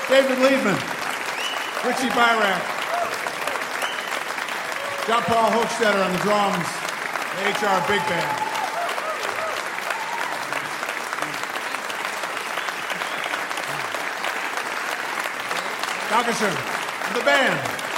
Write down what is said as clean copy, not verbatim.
David Liebman, Richie Byrack, John Paul Hochstetter on the drums, the HR Big Band. Dankeschön. And the band.